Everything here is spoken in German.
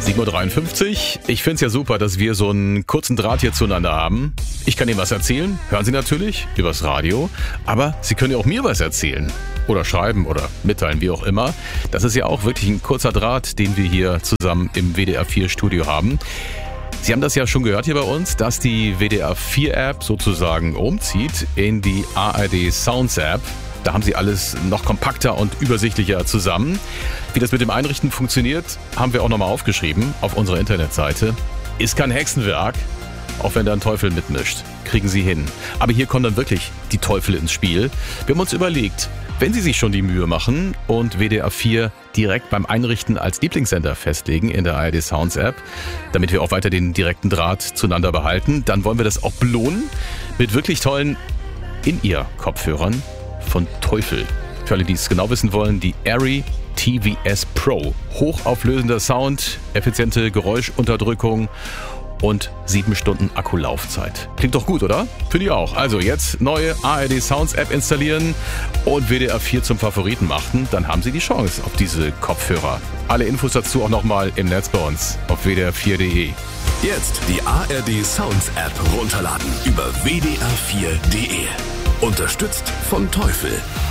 7:53 Uhr. Ich finde es ja super, dass wir so einen kurzen Draht hier zueinander haben. Ich kann Ihnen was erzählen, hören Sie natürlich, übers Radio. Aber Sie können ja auch mir was erzählen. Oder schreiben oder mitteilen, wie auch immer. Das ist ja auch wirklich ein kurzer Draht, den wir hier zusammen im WDR 4 Studio haben. Sie haben das ja schon gehört hier bei uns, dass die WDR 4 App sozusagen umzieht in die ARD Sounds App. Da haben Sie alles noch kompakter und übersichtlicher zusammen. Wie das mit dem Einrichten funktioniert, haben wir auch nochmal aufgeschrieben auf unserer Internetseite. Ist kein Hexenwerk, auch wenn da ein Teufel mitmischt. Kriegen Sie hin. Aber hier kommen dann wirklich die Teufel ins Spiel. Wir haben uns überlegt, wenn Sie sich schon die Mühe machen und WDR 4 direkt beim Einrichten als Lieblingssender festlegen in der ARD Sounds App, damit wir auch weiter den direkten Draht zueinander behalten, dann wollen wir das auch belohnen mit wirklich tollen In-Ear-Kopfhörern von Teufel. Für alle, die es genau wissen wollen, die Arri TVS Pro. Hochauflösender Sound, effiziente Geräuschunterdrückung und 7 Stunden Akkulaufzeit. Klingt doch gut, oder? Finde ich auch. Also jetzt neue ARD Sounds App installieren und WDR 4 zum Favoriten machen. Dann haben Sie die Chance auf diese Kopfhörer. Alle Infos dazu auch nochmal im Netz bei uns auf wdr4.de. Jetzt die ARD Sounds App runterladen über wdr4.de. Unterstützt von Teufel.